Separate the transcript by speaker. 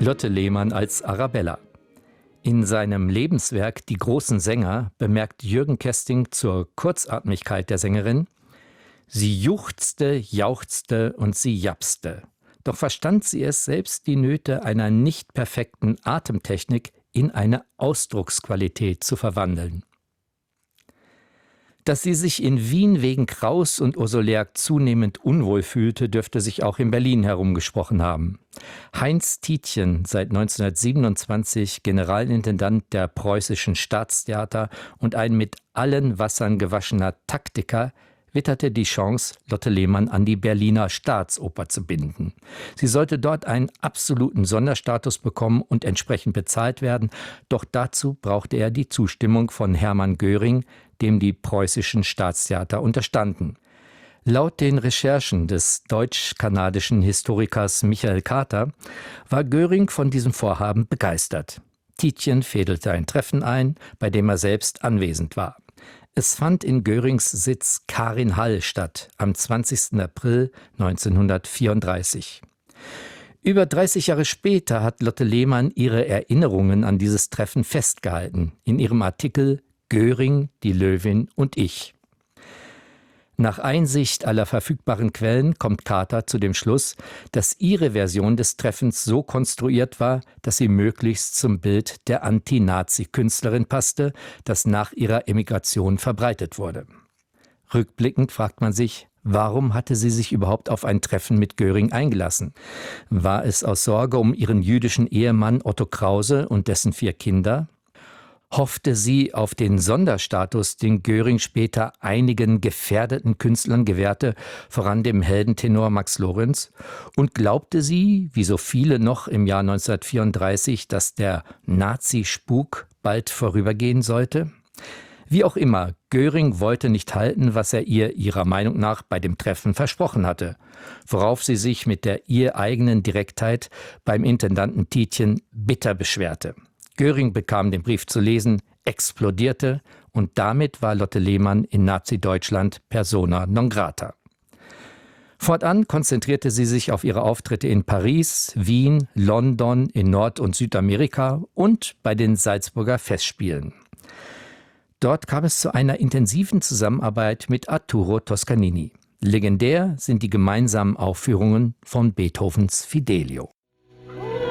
Speaker 1: Lotte Lehmann als Arabella. In seinem Lebenswerk Die großen Sänger bemerkt Jürgen Kesting zur Kurzatmigkeit der Sängerin: Sie juchzte, jauchzte und sie japste. Doch verstand sie es, selbst die Nöte einer nicht perfekten Atemtechnik in eine Ausdrucksqualität zu verwandeln. Dass sie sich in Wien wegen Kraus und Ursolerk zunehmend unwohl fühlte, dürfte sich auch in Berlin herumgesprochen haben. Heinz Tietjen, seit 1927 Generalintendant der Preußischen Staatstheater und ein mit allen Wassern gewaschener Taktiker, witterte die Chance, Lotte Lehmann an die Berliner Staatsoper zu binden. Sie sollte dort einen absoluten Sonderstatus bekommen und entsprechend bezahlt werden, doch dazu brauchte er die Zustimmung von Hermann Göring, dem die preußischen Staatstheater unterstanden. Laut den Recherchen des deutsch-kanadischen Historikers Michael Carter war Göring von diesem Vorhaben begeistert. Tietjen fädelte ein Treffen ein, bei dem er selbst anwesend war. Es fand in Görings Sitz Karin Hall statt, am 20. April 1934. Über 30 Jahre später hat Lotte Lehmann ihre Erinnerungen an dieses Treffen festgehalten, in ihrem Artikel Göring, die Löwin und ich. Nach Einsicht aller verfügbaren Quellen kommt Carter zu dem Schluss, dass ihre Version des Treffens so konstruiert war, dass sie möglichst zum Bild der Anti-Nazi-Künstlerin passte, das nach ihrer Emigration verbreitet wurde. Rückblickend fragt man sich, warum hatte sie sich überhaupt auf ein Treffen mit Göring eingelassen? War es aus Sorge um ihren jüdischen Ehemann Otto Krause und dessen 4 Kinder? Hoffte sie auf den Sonderstatus, den Göring später einigen gefährdeten Künstlern gewährte, voran dem Heldentenor Max Lorenz? Und glaubte sie, wie so viele noch im Jahr 1934, dass der Nazi-Spuk bald vorübergehen sollte? Wie auch immer, Göring wollte nicht halten, was er ihr ihrer Meinung nach bei dem Treffen versprochen hatte, worauf sie sich mit der ihr eigenen Direktheit beim Intendanten Tietjen bitter beschwerte. Göring bekam den Brief zu lesen, explodierte und damit war Lotte Lehmann in Nazi-Deutschland persona non grata. Fortan konzentrierte sie sich auf ihre Auftritte in Paris, Wien, London, in Nord- und Südamerika und bei den Salzburger Festspielen. Dort kam es zu einer intensiven Zusammenarbeit mit Arturo Toscanini. Legendär sind die gemeinsamen Aufführungen von Beethovens Fidelio.